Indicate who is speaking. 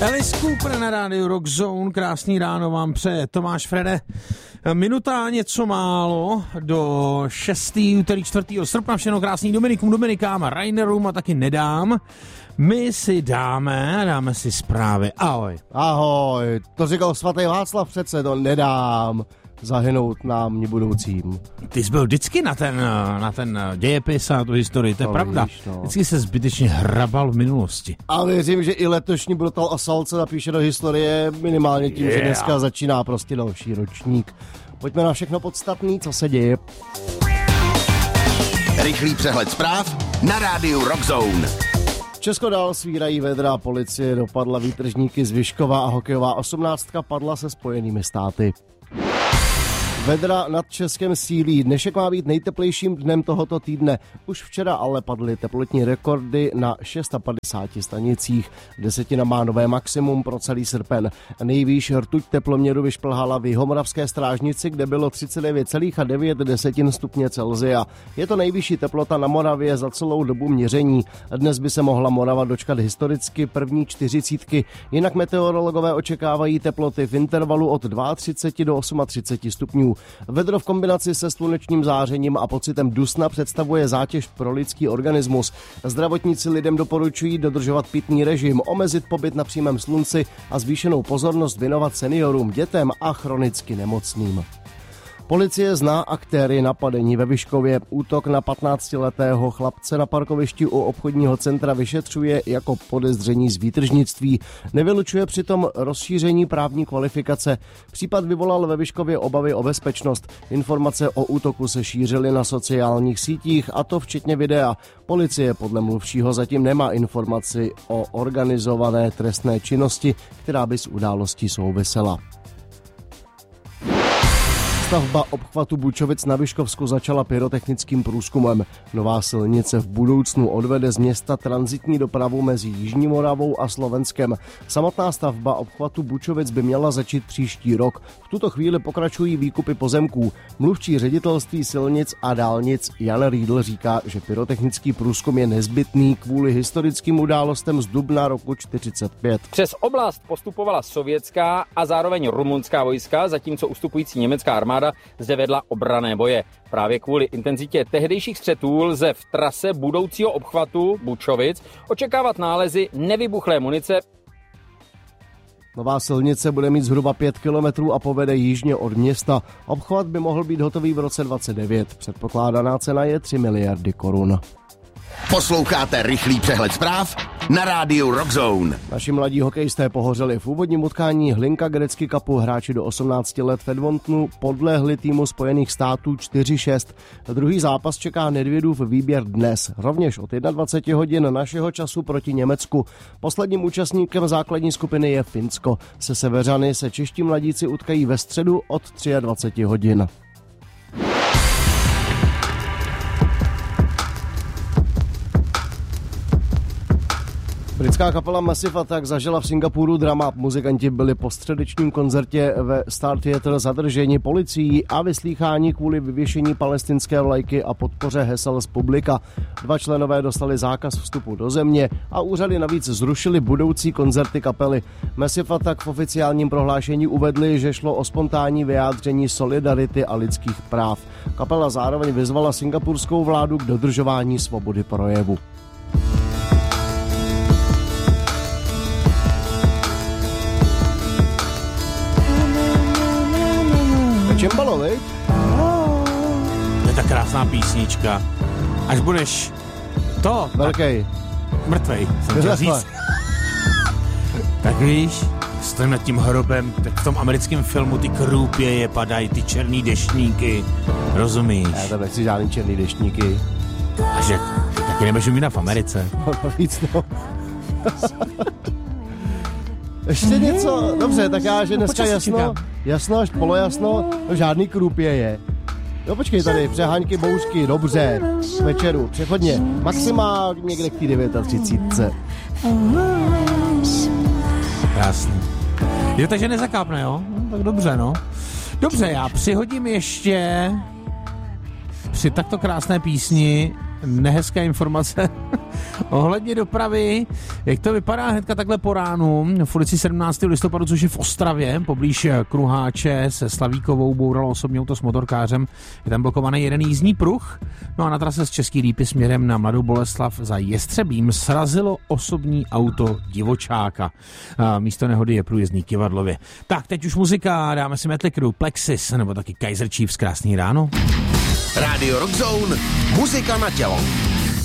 Speaker 1: Alice Cooper na rádiu Rock Zone, krásný ráno vám přeje Tomáš Frede. Minuta něco málo do 6. úterý 4. srpna, všechno krásný Dominikům, Dominikám, Rainerům a taky nedám. My si dáme si zprávy. Ahoj.
Speaker 2: Ahoj, to říkal svatý Václav přece, to nedám zahynout nám budoucím.
Speaker 1: Ty jsi byl vždycky na ten dějepis a tu historii, to je pravda. Víš, no. Vždycky se zbytečně hrabal v minulosti.
Speaker 2: A věřím, že i letošní Brutal Assault se napíše do historie minimálně tím, že dneska začíná prostě další ročník. Pojďme na všechno podstatné, co se děje.
Speaker 3: Rychlý přehled zpráv na rádiu Rock Zone.
Speaker 2: Česko dál svírají vedra, policie dopadla výtržníky z Vyškova a hokejová 18 padla se Spojenými státy. Vedra nad Českem sílí. Dnešek má být nejteplejším dnem tohoto týdne. Už včera ale padly teplotní rekordy na 650 stanicích. Desetina má nové maximum pro celý srpen. Nejvýš rtuť teploměru vyšplhala v Jihomoravské Strážnici, kde bylo 39,9 stupně Celsia. Je to nejvyšší teplota na Moravě za celou dobu měření. Dnes by se mohla Morava dočkat historicky první 40. Jinak meteorologové očekávají teploty v intervalu od 32 do 38 stupňů. Vedro v kombinaci se slunečním zářením a pocitem dusna představuje zátěž pro lidský organismus. Zdravotníci lidem doporučují dodržovat pitný režim, omezit pobyt na přímém slunci a zvýšenou pozornost věnovat seniorům, dětem a chronicky nemocným. Policie zná aktéry napadení ve Vyškově. Útok na 15letého chlapce na parkovišti u obchodního centra vyšetřuje jako podezření z výtržnictví. Nevylučuje přitom rozšíření právní kvalifikace. Případ vyvolal ve Vyškově obavy o bezpečnost. Informace o útoku se šířily na sociálních sítích, a to včetně videa. Policie podle mluvčího zatím nemá informaci o organizované trestné činnosti, která by s událostí souvisela. Stavba obchvatu Bučovic na Vyškovsku začala pyrotechnickým průzkumem. Nová silnice v budoucnu odvede z města tranzitní dopravu mezi Jižní Moravou a Slovenskem. Samotná stavba obchvatu Bučovic by měla začít příští rok. V tuto chvíli pokračují výkupy pozemků. Mluvčí ředitelství silnic a dálnic Jan Riedl říká, že pyrotechnický průzkum je nezbytný kvůli historickým událostem z dubna roku 1945.
Speaker 4: Přes oblast postupovala sovětská a zároveň rumunská vojska, zatímco ustupující německá armáda zde vedla obranné boje. Právě kvůli intenzitě tehdejších střetů lze v trase budoucího obchvatu Bučovic očekávat nálezy nevybuchlé munice.
Speaker 2: Nová silnice bude mít zhruba 5 kilometrů a povede jižně od města. Obchvat by mohl být hotový v roce 2029. Předpokládaná cena je 3 miliardy korun.
Speaker 3: Posloucháte rychlý přehled zpráv na rádiu Rock Zone.
Speaker 2: Naši mladí hokejisté pohořeli v úvodním utkání Hlinka Gretzky Cupu. Hráči do 18 let v Edmontonu podlehli týmu Spojených států 4-6. Druhý zápas čeká Nedvědův výběr dnes, rovněž od 21 hodin našeho času proti Německu. Posledním účastníkem základní skupiny je Finsko. Se Severany se čeští mladíci utkají ve středu od 23 hodin. Britská kapela Massive Attack zažila v Singapuru drama. Muzikanti byli po středečním koncertě ve Star Theatre zadrženi policií a vyslýcháni kvůli vyvěšení palestinské vlajky a podpoře hesel z publika. 2 členové dostali zákaz vstupu do země a úřady navíc zrušily budoucí koncerty kapely. Massive Attack v oficiálním prohlášení uvedli, že šlo o spontánní vyjádření solidarity a lidských práv. Kapela zároveň vyzvala singapurskou vládu k dodržování svobody projevu. Čembalo, viď?
Speaker 1: To je tak krásná písnička. Až budeš to...
Speaker 2: Velkej.
Speaker 1: Mrtvej, jsem chtěl říct. Tak víš, stojím nad tím hrobem, tak v tom americkém filmu ty krůpěje padají, ty černý deštníky. Rozumíš?
Speaker 2: Já tam nechci žádný černý deštníky.
Speaker 1: A že taky nebudeš umínat v Americe.
Speaker 2: Víc no. Ještě něco? Dobře, tak já, že dneska jasno až polojasno, no žádný krůpěje. Jo, počkej tady, přeháňky, bouřky, dobře, večeru, přechodně, maximálně někde k té 39.
Speaker 1: Krásný. Jo, takže nezakápne, jo? No, tak dobře, no. Dobře, já přihodím ještě při takto krásné písni nehezké informace ohledně dopravy. Jak to vypadá hnedka takhle po ránu? V ulici 17. listopadu, což je v Ostravě, poblíž Kruháče se Slavíkovou, bouralo osobní auto s motorkářem. Je tam blokovaný jeden jízdní pruh. No a na trase z Český Lípy směrem na Mladou Boleslav za Jestřebím srazilo osobní auto divočáka. Místo nehody je průjezdný Kyvadlově. Tak, teď už muzika, dáme si Mötley Crüe, Plexis, nebo taky Kaiser Chiefs, krásný ráno.
Speaker 3: Radio Rock Zone, muzika na tělo.